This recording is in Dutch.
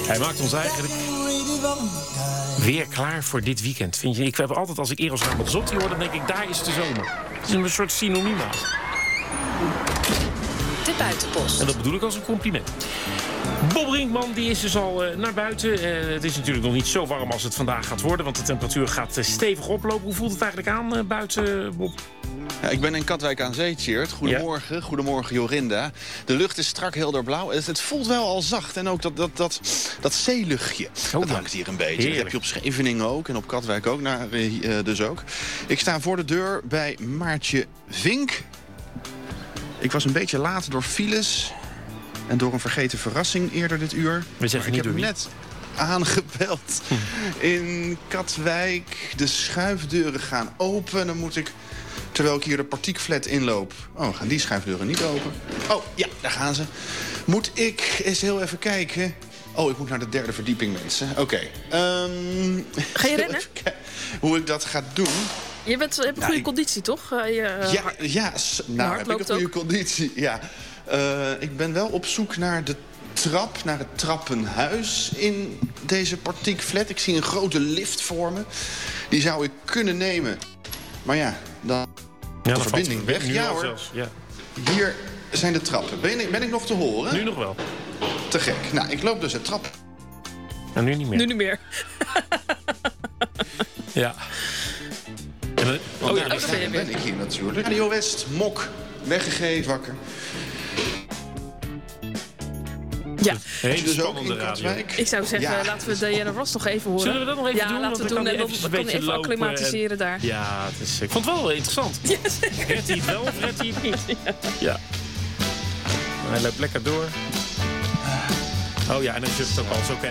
Hij maakt ons eigenlijk weer klaar voor dit weekend. Vind je? Ik heb altijd, als ik Eros Ramazzotti hoor, dan denk ik, daar is de zomer. Het is een soort synoniem. De buitenpost. En dat bedoel ik als een compliment. Bob Brinkman die is dus al naar buiten. Het is natuurlijk nog niet zo warm als het vandaag gaat worden, want de temperatuur gaat stevig oplopen. Hoe voelt het eigenlijk aan buiten, Bob? Ja, ik ben in Katwijk aan Zee, Tjeerd. Goedemorgen. Ja. Goedemorgen, Jorinda. De lucht is strak helder blauw. Het voelt wel al zacht. En ook dat zeeluchtje. Dat hangt hier een beetje. Heerlijk. Dat heb je op Scheveningen ook en op Katwijk ook. Dus ook. Ik sta voor de deur bij Maartje Vink. Ik was een beetje laat door files en door een vergeten verrassing eerder dit uur. We zeggen niet ik heb hem net aangebeld in Katwijk. De schuifdeuren gaan open. Dan moet ik, terwijl ik hier de Partiekflat inloop... Oh, gaan die schuifdeuren niet open? Oh, ja, daar gaan ze. Moet ik eens heel even kijken... Oh, ik moet naar de 3e verdieping, mensen. Oké. Ga je rennen? Hoe ik dat ga doen... Je hebt een goede conditie, toch? Nou, heb ik een goede conditie. Ja. Ik ben wel op zoek naar de trap, naar het trappenhuis in deze Partiekflat. Ik zie een grote lift voor me. Die zou ik kunnen nemen. Maar ja, dan is de verbinding weg. Ja hoor, zelfs. Ja. Hier zijn de trappen. Ben ik nog te horen? Nu nog wel. Te gek. Nou, ik loop dus het trap. Nou, nu niet meer. Nu niet meer. Ja. Daar ben ik hier natuurlijk. Radio West, Mok, weggegeven, wakker. Ja. Hele dus spannende ook in Katwijk. Ik zou zeggen, laten we Diana Ross nog even horen. Zullen we dat nog even doen? Ja, laten we doen. En dan kan even acclimatiseren daar. Ja, ik vond het wel interessant. Ja, zeker. Redt hij het wel of redt hij het niet? Ja. Hij loopt lekker door. Oh ja, en dan is het ook al zo.